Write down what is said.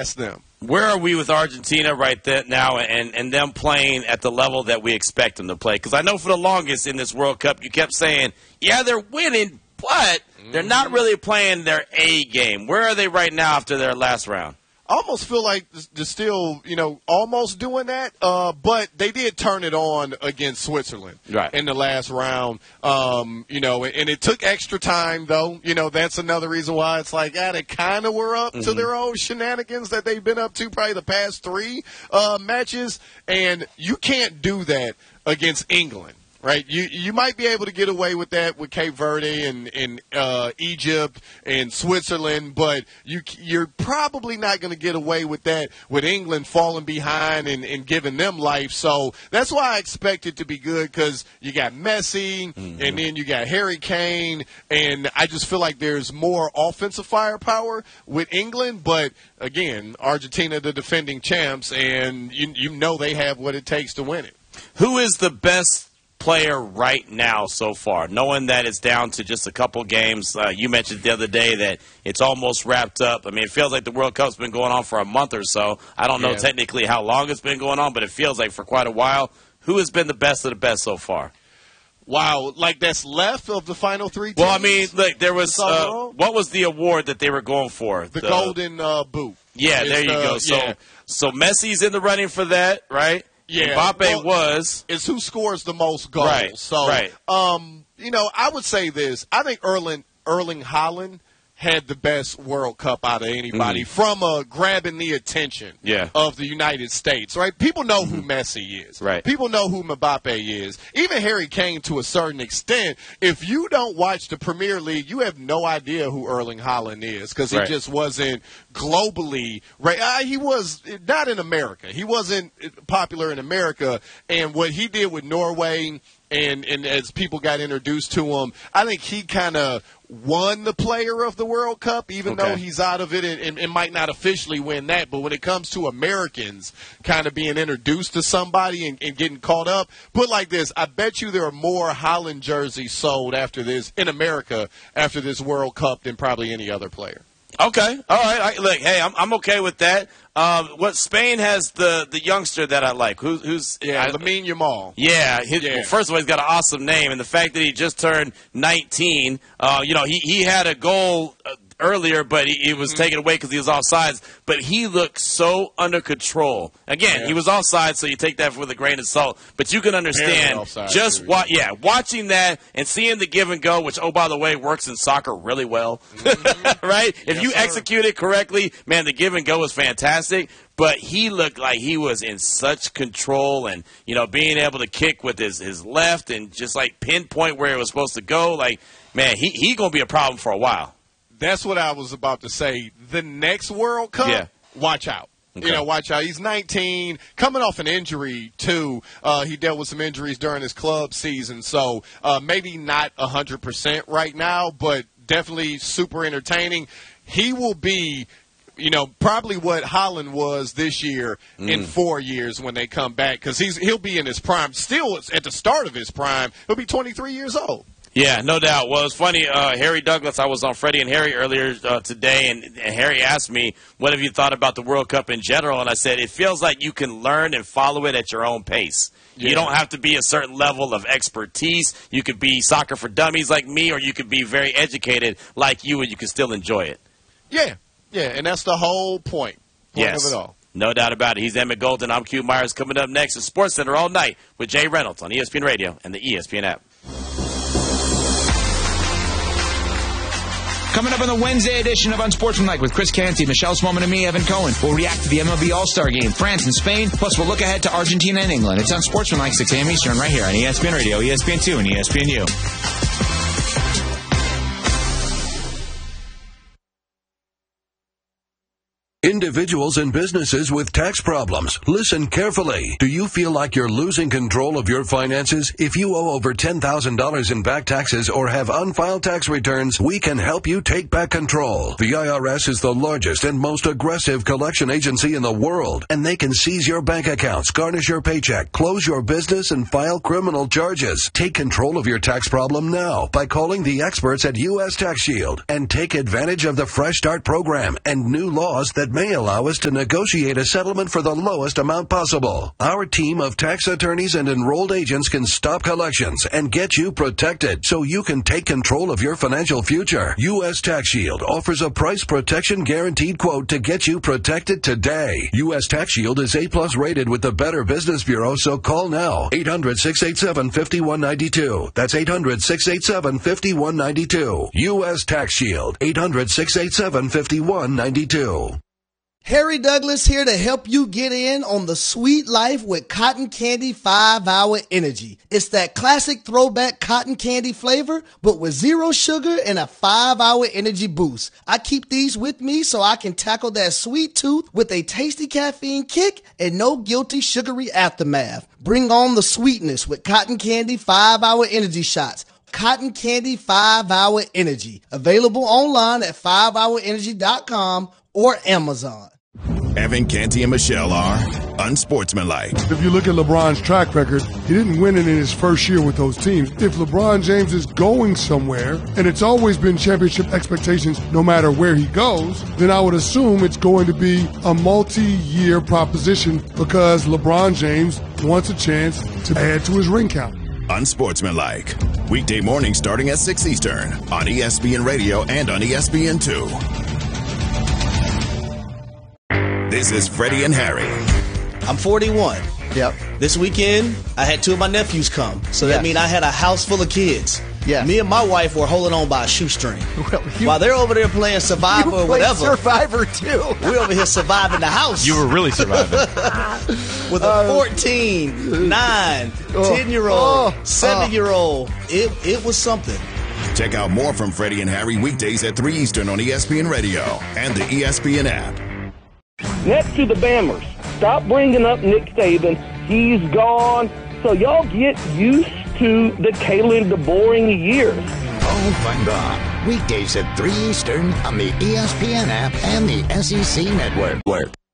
past them. Where are we with Argentina right there now and them playing at the level that we expect them to play? Because I know for the longest in this World Cup, you kept saying, yeah, they're winning, but they're not really playing their A game. Where are they right now after their last round? I almost feel like they're still, almost doing that, but they did turn it on against Switzerland in the last round, and it took extra time, though. That's another reason why it's like, they kind of were up to their own shenanigans that they've been up to probably the past 3 matches, and you can't do that against England. Right, you might be able to get away with that with Cape Verde and Egypt and Switzerland, but you're probably not going to get away with that with England falling behind and giving them life. So that's why I expect it to be good, because you got Messi and then you got Harry Kane, and I just feel like there's more offensive firepower with England. But again, Argentina, the defending champs, and they have what it takes to win it. Who is the best player right now so far, knowing that it's down to just a couple games? You mentioned the other day that it's almost wrapped up. I mean, it feels like the World Cup's been going on for a month or so. I don't know technically how long it's been going on, but it feels like for quite a while. Who has been the best of the best so far? Wow, like that's left of the final 3 teams? Well, I mean, look, there was what was the award that they were going for? The Golden Boot. Yeah, there you go. So Messi's in the running for that, right? Yeah, Mbappe is who scores the most goals. Right, so, right. I would say this. I think Erling Haaland had the best World Cup out of anybody from grabbing the attention of the United States, right? People know who Messi is. Right. People know who Mbappe is. Even Harry Kane to a certain extent. If you don't watch the Premier League, you have no idea who Erling Haaland is, because he just wasn't globally right. He was not in America. He wasn't popular in America. And what he did with Norway, and as people got introduced to him, I think he kind of won the player of the World Cup, even though he's out of it and might not officially win that. But when it comes to Americans kind of being introduced to somebody and getting caught up, put like this, I bet you there are more Haaland jerseys sold after this in America after this World Cup than probably any other player. Okay, all right. Look, hey, I'm okay with that. What Spain has the youngster that I like. Who's Lamine Yamal. Yeah, well, first of all, he's got an awesome name, and the fact that he just turned 19. He had a goal earlier, but he was taken away because he was offsides. But he looked so under control. Again, he was offside, so you take that with a grain of salt. But you can understand just watching that and seeing the give and go, which, oh, by the way, works in soccer really well. Right? If you execute it correctly, man, the give and go is fantastic. But he looked like he was in such control, and, being able to kick with his left and just, like, pinpoint where it was supposed to go. Like, man, he going to be a problem for a while. That's what I was about to say. The next World Cup, watch out. Okay. Watch out. He's 19, coming off an injury, too. He dealt with some injuries during his club season, so maybe not 100% right now, but definitely super entertaining. He will be, probably what Haaland was this year in 4 years when they come back, because he'll be in his prime. Still at the start of his prime, he'll be 23 years old. Yeah, no doubt. Well, it's funny. Harry Douglas, I was on Freddie and Harry earlier today, and Harry asked me, what have you thought about the World Cup in general? And I said, it feels like you can learn and follow it at your own pace. Yeah. You don't have to be a certain level of expertise. You could be soccer for dummies like me, or you could be very educated like you, and you can still enjoy it. Yeah, and that's the whole point of it all. No doubt about it. He's Emmett Golden. I'm Q Myers. Coming up next is SportsCenter all night with Jay Reynolds on ESPN Radio and the ESPN app. Coming up on the Wednesday edition of Unsportsmanlike with Chris Canty, Michelle Smallman, and me, Evan Cohen. We'll react to the MLB All-Star Game, France and Spain, plus we'll look ahead to Argentina and England. It's Unsportsmanlike, 6 a.m. Eastern, right here on ESPN Radio, ESPN2, and ESPNU. Individuals and businesses with tax problems, listen carefully. Do you feel like you're losing control of your finances? If you owe over $10,000 in back taxes or have unfiled tax returns, we can help you take back control. The IRS is the largest and most aggressive collection agency in the world, and they can seize your bank accounts, garnish your paycheck, close your business, and file criminal charges. Take control of your tax problem now by calling the experts at U.S. Tax Shield and take advantage of the Fresh Start program and new laws that may allow us to negotiate a settlement for the lowest amount possible. Our team of tax attorneys and enrolled agents can stop collections and get you protected so you can take control of your financial future. U.S. Tax Shield offers a price protection guaranteed quote to get you protected today. U.S. Tax Shield is A+ rated with the Better Business Bureau, so call now. 800-687-5192. That's 800-687-5192. U.S. Tax Shield. 800-687-5192. Harry Douglas here to help you get in on the sweet life with Cotton Candy 5-Hour Energy. It's that classic throwback cotton candy flavor, but with 0 sugar and a 5-hour energy boost. I keep these with me so I can tackle that sweet tooth with a tasty caffeine kick and no guilty sugary aftermath. Bring on the sweetness with Cotton Candy 5-Hour Energy Shots. Cotton Candy 5-Hour Energy. Available online at 5hourenergy.com or Amazon. Evan Canty and Michelle are unsportsmanlike. If you look at LeBron's track record, he didn't win it in his first year with those teams. If LeBron James is going somewhere, and it's always been championship expectations no matter where he goes, then I would assume it's going to be a multi-year proposition because LeBron James wants a chance to add to his ring count. Unsportsmanlike. Weekday mornings starting at 6 Eastern on ESPN Radio and on ESPN2. This is Freddie and Harry. I'm 41. Yep. This weekend, I had 2 of my nephews come. So that means I had a house full of kids. Yeah. Me and my wife were holding on by a shoestring. Well, while they're over there playing Survivor or whatever. Survivor, too. We're over here surviving the house. You were really surviving. With a 14, 9, 10-year-old, 7-year-old. It was something. Check out more from Freddie and Harry weekdays at 3 Eastern on ESPN Radio and the ESPN app. Next to the Bammers, stop bringing up Nick Saban. He's gone. So y'all get used to the Kalen DeBoer years. Paul Finebaum. Weekdays at 3 Eastern on the ESPN app and the SEC Network.